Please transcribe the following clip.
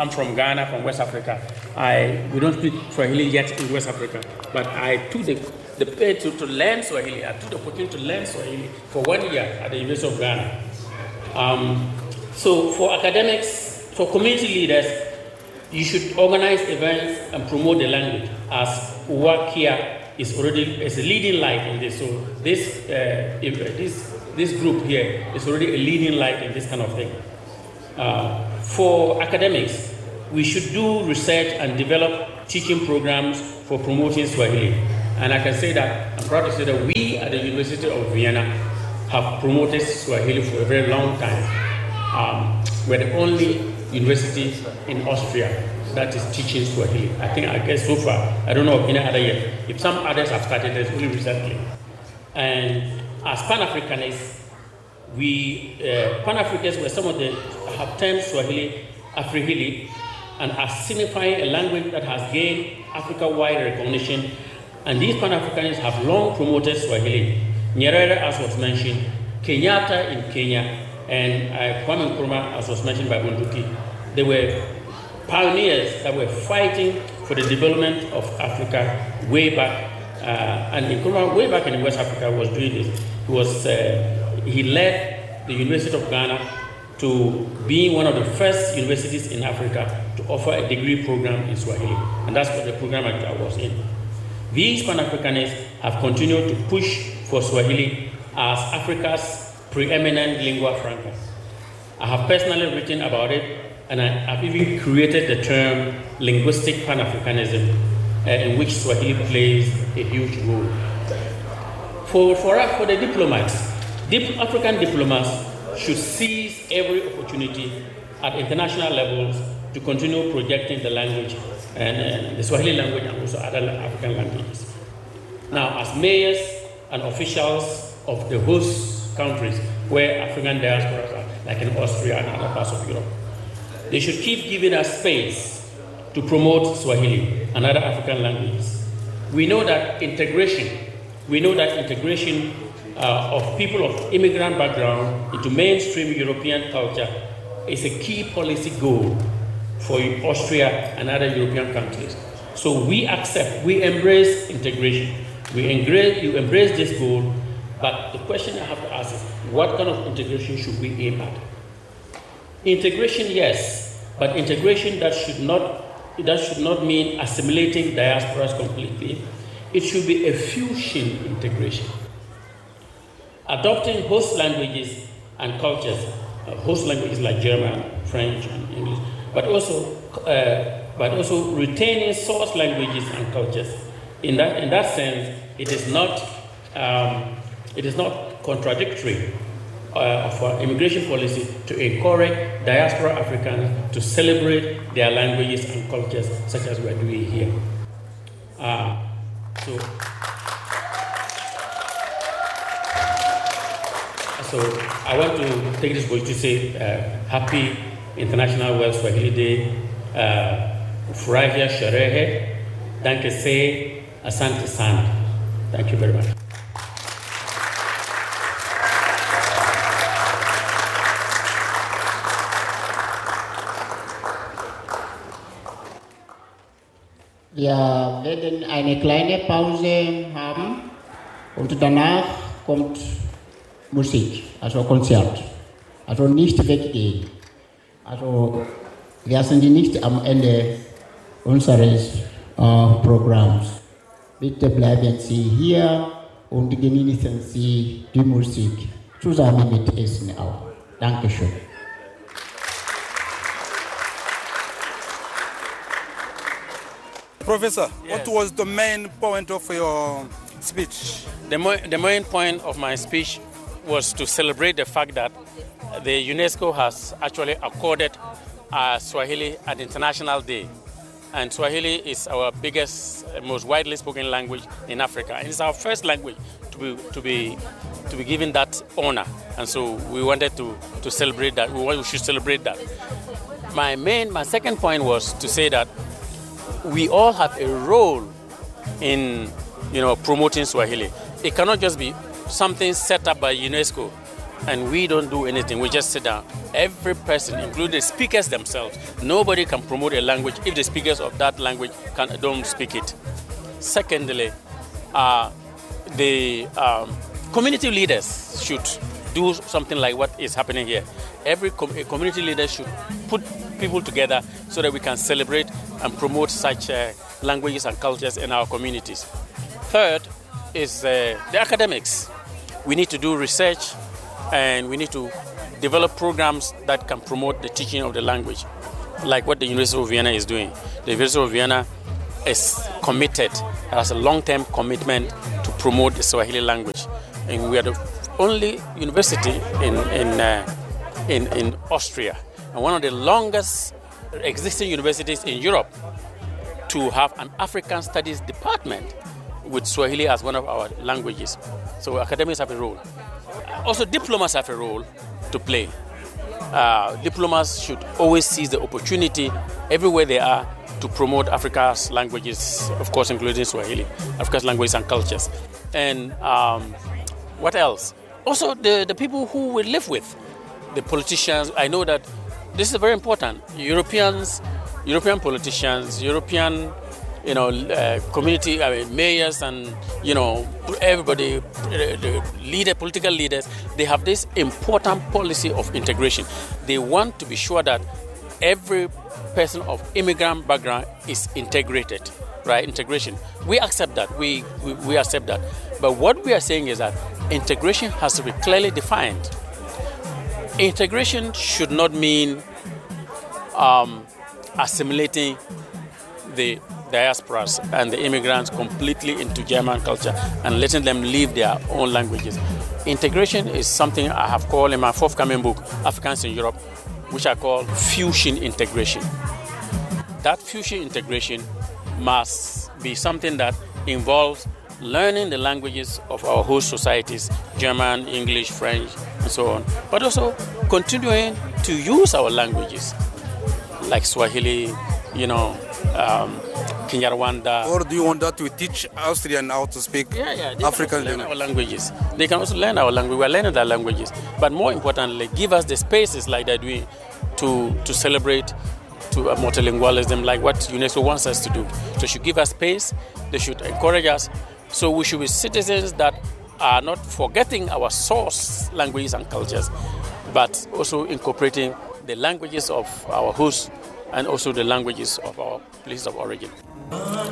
I'm from Ghana, from West Africa. We don't speak Swahili yet in West Africa, but I took the pay to learn Swahili. I took the opportunity to learn Swahili for 1 year at the University of Ghana. So for academics, for community leaders, you should organize events and promote the language, as Uwakia is a leading light in this. So this group here is already a leading light in this kind of thing. For academics, we should do research and develop teaching programs for promoting Swahili. And I can say that, I'm proud to say that we at the University of Vienna have promoted Swahili for a very long time. We're the only university in Austria that is teaching Swahili. I guess so far, I don't know of any other yet. If some others have started, it's only recently. And as Pan-Africanists, Pan-Africans were some of the have termed Swahili Afrihili, and are signifying a language that has gained Africa-wide recognition. And these Pan-Africanists have long promoted Swahili. Nyerere, as was mentioned, Kenyatta in Kenya, and Kwame Nkrumah, as was mentioned by Bunduki. They were pioneers that were fighting for the development of Africa way back. And Nkrumah, way back in West Africa, was doing this. He led the University of Ghana to being one of the first universities in Africa to offer a degree program in Swahili. And that's what the program I was in. These Pan-Africanists have continued to push for Swahili as Africa's preeminent lingua franca. I have personally written about it, and I have even created the term linguistic Pan-Africanism, in which Swahili plays a huge role. For the diplomats, African diplomats should seize every opportunity at international levels to continue projecting the language, and the Swahili language, and also other African languages. Now, as mayors and officials of the host countries where African diasporas are, like in Austria and other parts of Europe, they should keep giving us space to promote Swahili and other African languages. We know that integration of people of immigrant background into mainstream European culture is a key policy goal for Austria and other European countries. So we embrace integration. You embrace this goal, but the question I have to ask is, what kind of integration should we aim at? Integration, yes, but integration that should not mean assimilating diasporas completely. It should be a fusion integration. Adopting host languages and cultures, host languages like German, French, and English, but also retaining source languages and cultures. In that sense, it is not contradictory of our immigration policy to encourage diaspora Africans to celebrate their languages and cultures, such as we are doing here. So I want to take this voice to say happy International World Swahili Day. Furahia sherehe. Danke se. Asante sana. Thank you very much. Wir werden eine kleine Pause haben und danach kommt Musik, also Konzert. Also nicht weggehen. Also wir sind nicht am Ende unseres Programms. Bitte bleiben Sie hier und genießen Sie die Musik zusammen mit Essen auch. Dankeschön. Professor, yes. What was the main point of your speech? The main point of my speech was to celebrate the fact that the UNESCO has actually accorded Swahili an international day. And Swahili is our biggest, most widely spoken language in Africa. And it's our first language to be given that honor. And so we wanted to celebrate that. We should celebrate that. My second point was to say that we all have a role in promoting Swahili. It cannot just be something set up by UNESCO. and we don't do anything. We just sit down. Every person, including the speakers themselves, nobody can promote a language if the speakers of that language don't speak it. Secondly, the community leaders should do something like what is happening here. Every community leader should put people together so that we can celebrate and promote such languages and cultures in our communities. Third is the academics. We need to do research, and we need to develop programs that can promote the teaching of the language, like what the University of Vienna is doing. The University of Vienna is committed, has a long-term commitment to promote the Swahili language. And we are the only university in Austria, and one of the longest existing universities in Europe to have an African Studies department with Swahili as one of our languages. So academics have a role. Also, diplomats have a role to play. Diplomats should always seize the opportunity everywhere they are to promote Africa's languages, of course, including Swahili, Africa's languages and cultures. And what else? Also, the people who we live with, the politicians. I know that this is very important. European politicians, European, community mayors, and everybody, the political leaders. They have this important policy of integration. They want to be sure that every person of immigrant background is integrated. Right? Integration. We accept that. We accept that. But what we are saying is that integration has to be clearly defined. Integration should not mean assimilating the diasporas and the immigrants completely into German culture and letting them live their own languages. Integration is something I have called in my forthcoming book, Africans in Europe, which I call fusion integration. That fusion integration must be something that involves learning the languages of our host societies, German, English, French, and so on, but also continuing to use our languages like Swahili, Kinyarwanda. Or do you want that to teach Austrian how to speak African languages? They can also learn our language. We are learning their languages, but more importantly, give us the spaces like that to celebrate to multilingualism, like what UNESCO wants us to do. So they should give us space. They should encourage us. So we should be citizens that are not forgetting our source languages and cultures, but also incorporating the languages of our hosts and also the languages of our places of origin.